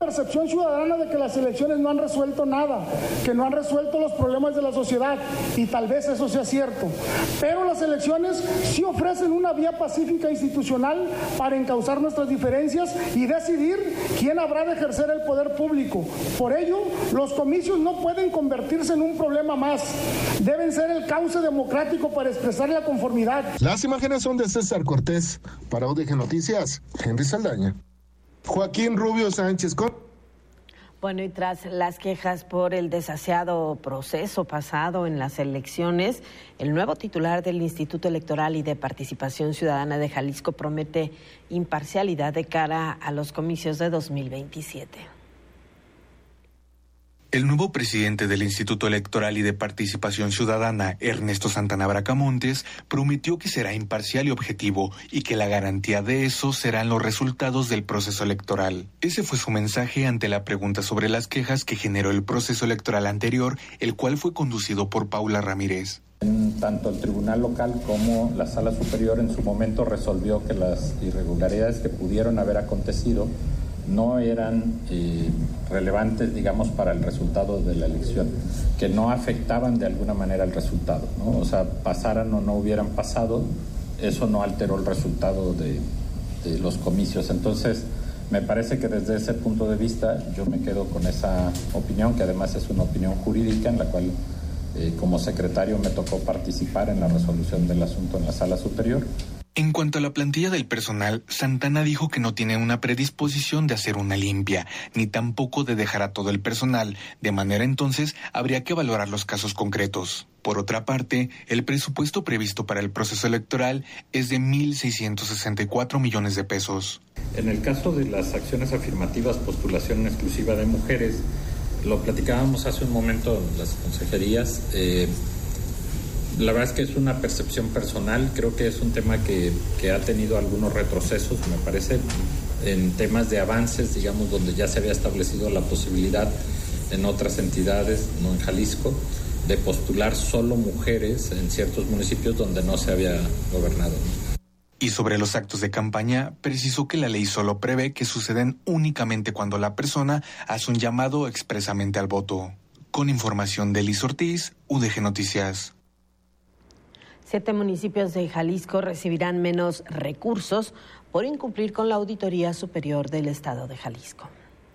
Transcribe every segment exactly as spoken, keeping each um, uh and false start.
Percepción ciudadana de que las elecciones no han resuelto nada, que no han resuelto los problemas de la sociedad, y tal vez eso sea cierto, pero las elecciones sí ofrecen una vía pacífica institucional para encauzar nuestras diferencias y decidir quién habrá de ejercer el poder público. Por ello, los comicios no pueden convertirse en un problema más, deben ser el cauce democrático para expresar la conformidad. Las imágenes son de César Cortés. Para U D G Noticias, Henry Saldaña. Joaquín Rubio Sánchez. Con... Bueno, y tras las quejas por el desaseado proceso pasado en las elecciones, el nuevo titular del Instituto Electoral y de Participación Ciudadana de Jalisco promete imparcialidad de cara a los comicios de dos mil veintisiete. El nuevo presidente del Instituto Electoral y de Participación Ciudadana, Ernesto Santana Bracamontes, prometió que será imparcial y objetivo y que la garantía de eso serán los resultados del proceso electoral. Ese fue su mensaje ante la pregunta sobre las quejas que generó el proceso electoral anterior, el cual fue conducido por Paula Ramírez. Tanto el Tribunal Local como la Sala Superior en su momento resolvió que las irregularidades que pudieron haber acontecido no eran eh, relevantes, digamos, para el resultado de la elección, que no afectaban de alguna manera el resultado, ¿no? O sea, pasaran o no hubieran pasado, eso no alteró el resultado de, de los comicios. Entonces, me parece que desde ese punto de vista yo me quedo con esa opinión, que además es una opinión jurídica en la cual eh, como secretario me tocó participar en la resolución del asunto en la Sala Superior. En cuanto a la plantilla del personal, Santana dijo que no tiene una predisposición de hacer una limpia, ni tampoco de dejar a todo el personal, de manera entonces habría que valorar los casos concretos. Por otra parte, el presupuesto previsto para el proceso electoral es de mil seiscientos sesenta y cuatro millones de pesos. En el caso de las acciones afirmativas, postulación exclusiva de mujeres, lo platicábamos hace un momento en las consejerías. Eh, La verdad es que es una percepción personal, creo que es un tema que, que ha tenido algunos retrocesos, me parece, en temas de avances, digamos, donde ya se había establecido la posibilidad en otras entidades, no en Jalisco, de postular solo mujeres en ciertos municipios donde no se había gobernado. Y sobre los actos de campaña, precisó que la ley solo prevé que suceden únicamente cuando la persona hace un llamado expresamente al voto. Con información de Liz Ortiz, U D G Noticias. Siete municipios de Jalisco recibirán menos recursos por incumplir con la Auditoría Superior del Estado de Jalisco.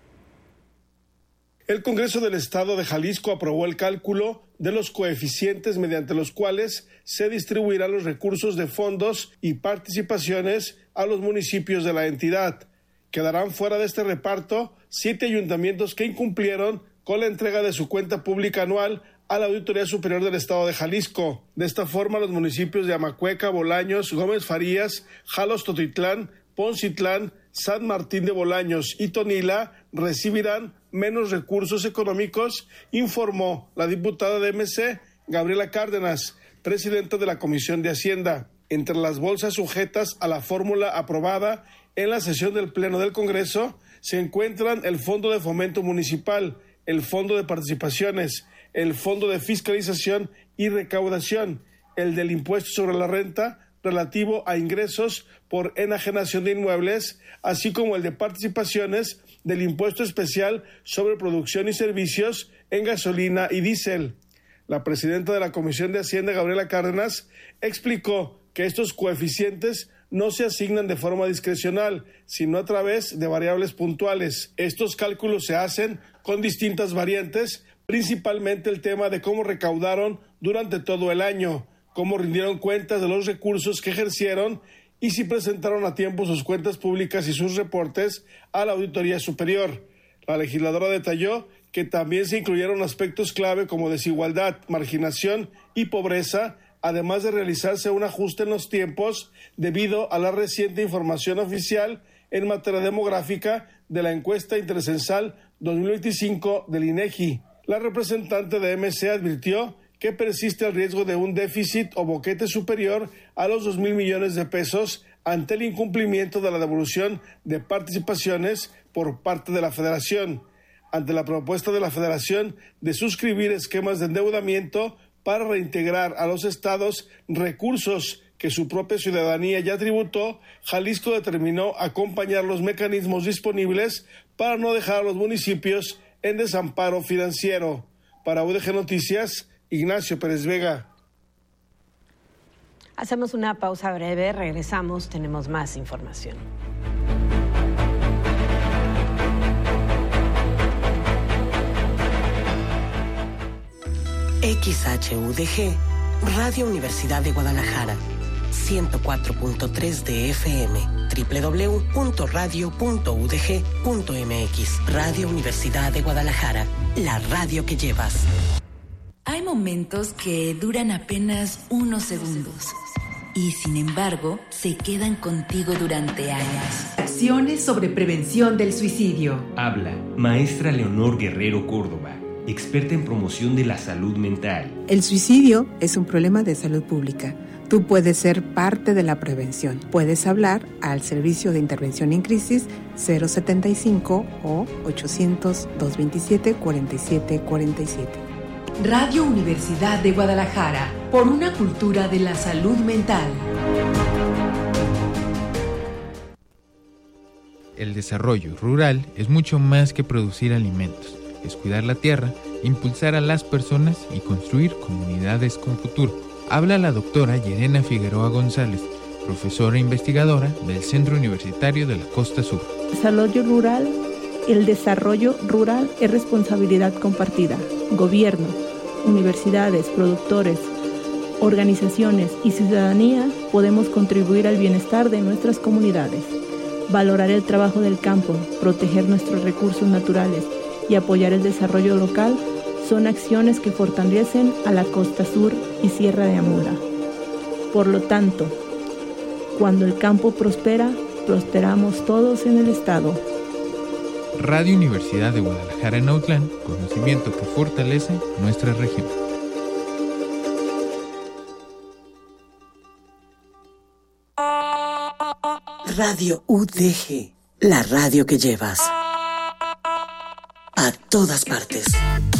El Congreso del Estado de Jalisco aprobó el cálculo de los coeficientes mediante los cuales se distribuirán los recursos de fondos y participaciones a los municipios de la entidad. Quedarán fuera de este reparto siete ayuntamientos que incumplieron con la entrega de su cuenta pública anual a la Auditoría Superior del Estado de Jalisco. De esta forma, los municipios de Amacueca, Bolaños, Gómez Farías, Jalos Totitlán, Poncitlán, San Martín de Bolaños y Tonila recibirán menos recursos económicos, informó la diputada de M C, Gabriela Cárdenas, presidenta de la Comisión de Hacienda. Entre las bolsas sujetas a la fórmula aprobada en la sesión del Pleno del Congreso se encuentran el Fondo de Fomento Municipal, el Fondo de Participaciones, el Fondo de Fiscalización y Recaudación, el del Impuesto sobre la Renta relativo a ingresos por enajenación de inmuebles, así como el de participaciones del Impuesto Especial sobre Producción y Servicios en gasolina y diésel. La presidenta de la Comisión de Hacienda, Gabriela Cárdenas, explicó que estos coeficientes no se asignan de forma discrecional, sino a través de variables puntuales. Estos cálculos se hacen con distintas variantes, principalmente el tema de cómo recaudaron durante todo el año, cómo rindieron cuentas de los recursos que ejercieron y si presentaron a tiempo sus cuentas públicas y sus reportes a la Auditoría Superior. La legisladora detalló que también se incluyeron aspectos clave como desigualdad, marginación y pobreza, además de realizarse un ajuste en los tiempos debido a la reciente información oficial en materia demográfica de la encuesta intercensal dos mil veinticinco del INEGI. La representante de M C advirtió que persiste el riesgo de un déficit o boquete superior a los dos mil millones de pesos ante el incumplimiento de la devolución de participaciones por parte de la Federación, ante la propuesta de la Federación de suscribir esquemas de endeudamiento para reintegrar a los estados recursos que su propia ciudadanía ya tributó, Jalisco determinó acompañar los mecanismos disponibles para no dejar a los municipios en desamparo financiero. Para U D G Noticias, Ignacio Pérez Vega. Hacemos una pausa breve, regresamos, tenemos más información. X H U D G, Radio Universidad de Guadalajara, ciento cuatro punto tres de F M, doble u doble u doble u punto radio punto u d g punto m x. Radio Universidad de Guadalajara, la radio que llevas. Hay momentos que duran apenas unos segundos y, sin embargo, se quedan contigo durante años. Acciones sobre prevención del suicidio. Habla maestra Leonor Guerrero Córdoba, experta en promoción de la salud mental. El suicidio es un problema de salud pública. Tú puedes ser parte de la prevención. Puedes hablar al Servicio de Intervención en Crisis cero setenta y cinco o ochocientos, doscientos veintisiete, cuarenta y siete cuarenta y siete. Radio Universidad de Guadalajara, por una cultura de la salud mental. El desarrollo rural es mucho más que producir alimentos. Es cuidar la tierra, impulsar a las personas y construir comunidades con futuro. Habla la doctora Yerena Figueroa González, profesora e investigadora del Centro Universitario de la Costa Sur. Desarrollo rural, el desarrollo rural es responsabilidad compartida. Gobierno, universidades, productores, organizaciones y ciudadanía podemos contribuir al bienestar de nuestras comunidades. Valorar el trabajo del campo, proteger nuestros recursos naturales y apoyar el desarrollo local son acciones que fortalecen a la Costa Sur y Sierra de Amura. Por lo tanto, cuando el campo prospera, prosperamos todos en el Estado. Radio Universidad de Guadalajara en Autlán, conocimiento que fortalece nuestra región. Radio U D G, la radio que llevas a todas partes.